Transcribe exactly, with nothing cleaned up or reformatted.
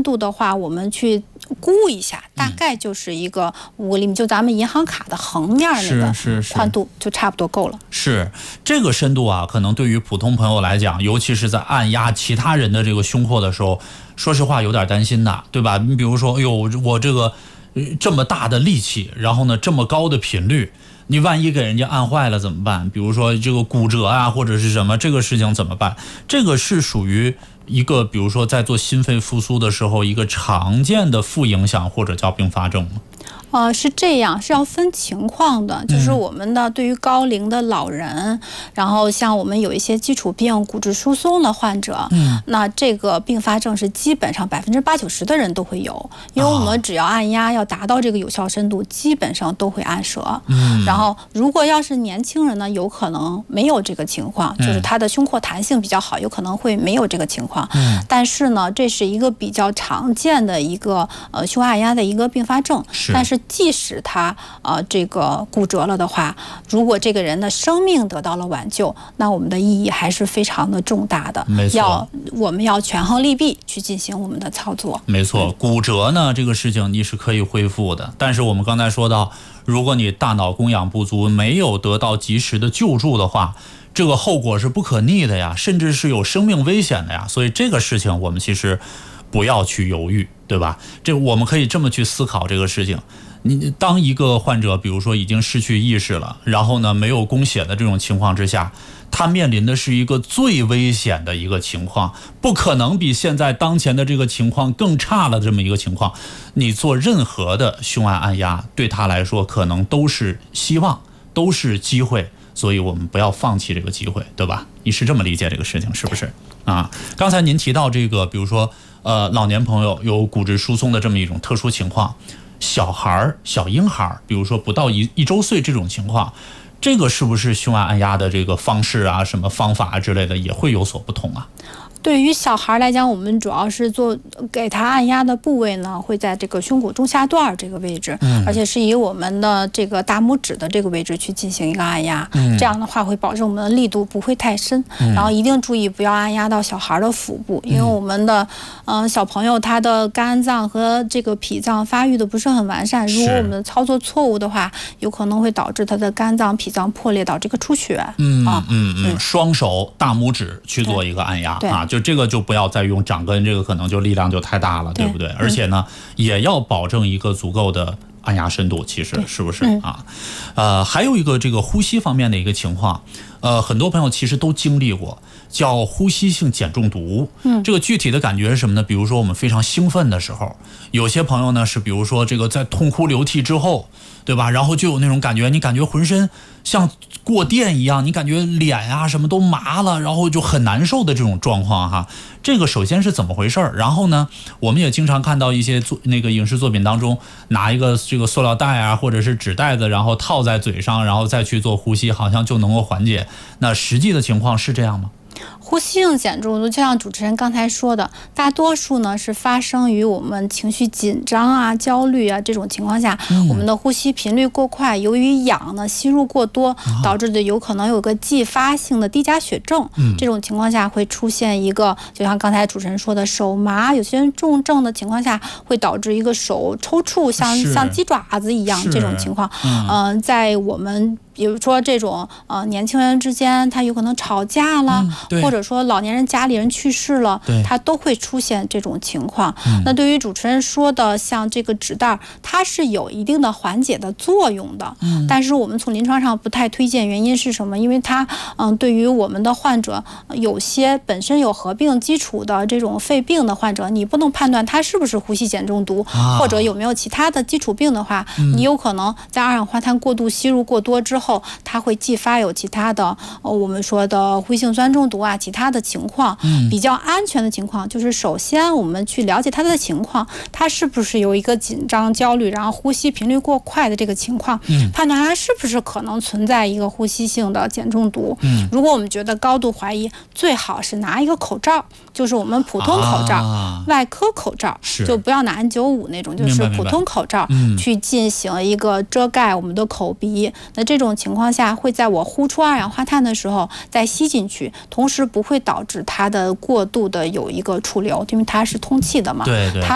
度的话，我们去估一下，大概就是一个五个厘米，就咱们银行卡的横面那个宽度就差不多够了。 是这个深度啊，可能对于普通朋友来讲，尤其是在按压其他人的这个胸廓的时候，说实话有点担心的，对吧？你比如说，哎呦，我这个这么大的力气，然后呢这么高的频率，你万一给人家按坏了怎么办？比如说这个骨折啊，或者是什么，这个事情怎么办？这个是属于一个，比如说在做心肺复苏的时候，一个常见的副影响或者叫并发症吗？ 呃，是这样，是要分情况的。就是我们的对于高龄的老人，嗯、然后像我们有一些基础病、骨质疏松的患者，嗯，那这个并发症是基本上百分之八九十的人都会有，因为我们只要按压要达到这个有效深度，基本上都会按折。嗯，然后如果要是年轻人呢，有可能没有这个情况，就是他的胸廓弹性比较好，有可能会没有这个情况。嗯，但是呢，这是一个比较常见的一个呃胸按压的一个并发症，但是。即使他呃这个骨折了的话，如果这个人的生命得到了挽救，那我们的意义还是非常的重大的。 没错， 要我们要权衡利弊去进行我们的操作。 没错，骨折呢这个事情你是可以恢复的，但是我们刚才说到，如果你大脑供氧不足，没有得到及时的救助的话，这个后果是不可逆的呀，甚至是有生命危险的呀。所以这个事情我们其实不要去犹豫，对吧？这我们可以这么去思考这个事情。你当一个患者比如说已经失去意识了，然后呢没有供血的这种情况之下，他面临的是一个最危险的一个情况，不可能比现在当前的这个情况更差了这么一个情况。你做任何的胸按按压对他来说可能都是希望，都是机会，所以我们不要放弃这个机会，对吧？你是这么理解这个事情是不是啊？刚才您提到这个比如说呃老年朋友有骨质疏松的这么一种特殊情况，小孩小婴孩比如说不到一一周岁这种情况，这个是不是胸按按压的这个方式啊什么方法之类的也会有所不同啊？ 对于小孩来讲，我们主要是做给他按压的部位呢，会在这个胸骨中下段这个位置，嗯、而且是以我们的这个大拇指的这个位置去进行一个按压。嗯、这样的话会保证我们的力度不会太深，嗯、然后一定注意不要按压到小孩的腹部，因为我们的呃小朋友他的肝脏和这个脾脏发育的不是很完善，如果我们的操作错误的话，有可能会导致他的肝脏、脾脏破裂，导致这个出血。 嗯啊嗯嗯，双手大拇指去做一个按压啊。就这个就不要再用掌根，这个可能就力量就太大了， 对, 对不对？而且呢，也要保证一个足够的按压深度，其实是不是啊？呃，还有一个这个呼吸方面的一个情况，呃，很多朋友其实都经历过，叫呼吸性碱中毒。嗯，这个具体的感觉是什么呢？比如说我们非常兴奋的时候，有些朋友呢是比如说这个在痛哭流涕之后，对吧？然后就有那种感觉，你感觉浑身像过电一样，你感觉脸啊什么都麻了，然后就很难受的这种状况哈。这个首先是怎么回事？然后呢，我们也经常看到一些作那个影视作品当中，拿一个这个塑料袋啊，或者是纸袋子，然后套在嘴上，然后再去做呼吸，好像就能够缓解。那实际的情况是这样吗？ 呼吸性碱中毒就像主持人刚才说的，大多数呢是发生于我们情绪紧张啊、焦虑啊这种情况下，嗯、我们的呼吸频率过快，由于氧呢吸入过多，导致的有可能有个继发性的低钾血症。嗯、这种情况下会出现一个，就像刚才主持人说的手麻，有些人重症的情况下会导致一个手抽搐，像像鸡爪子一样这种情况。嗯、呃，在我们比如说这种呃年轻人之间，他有可能吵架了，嗯、或者说老年人家里人去世了，他都会出现这种情况。嗯、那对于主持人说的像这个纸袋，它是有一定的缓解的作用的，嗯、但是我们从临床上不太推荐，原因是什么？因为它嗯、呃、对于我们的患者，有些本身有合并基础的这种肺病的患者，你不能判断他是不是呼吸碱中毒，啊、或者有没有其他的基础病的话，嗯、你有可能在二氧化碳过度吸入过多之后，它会继发有其他的呃我们说的呼吸性酸中毒啊，其他的情况。嗯、比较安全的情况就是首先我们去了解他的情况，他是不是有一个紧张焦虑，然后呼吸频率过快的这个情况，嗯、判断他是不是可能存在一个呼吸性的碱中毒。嗯、如果我们觉得高度怀疑，最好是拿一个口罩，就是我们普通口罩，啊、外科口罩，就不要拿 N 九十五 那种，就是普通口罩，嗯、去进行一个遮盖我们的口鼻。那这种情况下会在我呼出二氧化碳的时候再吸进去，同时不会导致它的过度的有一个储留，因为它是通气的嘛。 对对。